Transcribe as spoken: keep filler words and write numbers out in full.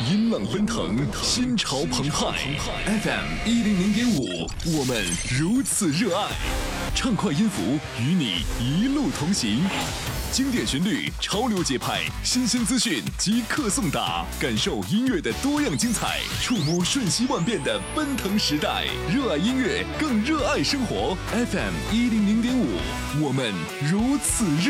音浪奔腾，心潮澎湃。F M 一零零点五，我们如此热爱。畅快音符与你一路同行，经典旋律，潮流节拍，新鲜资讯即刻送达，感受音乐的多样精彩，触摸瞬息万变的奔腾时代。热爱音乐，更热爱生活。F M 一零零点五，我们如此热。